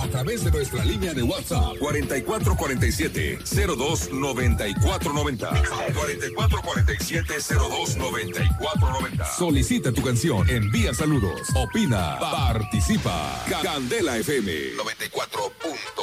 través de nuestra línea de WhatsApp 4447-029490. 4447-029490. Solicita tu canción, envía saludos, opina, participa. Candela FM 94.1.